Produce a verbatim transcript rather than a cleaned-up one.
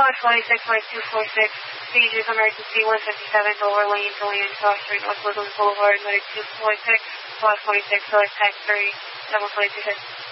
Flight twenty-six point two four six, Pages emergency one fifty-seven, Dover Lane to land Cross Street, North Woodlands Boulevard, medic two point six, Flight twenty-six, select tax three, seven twenty-two.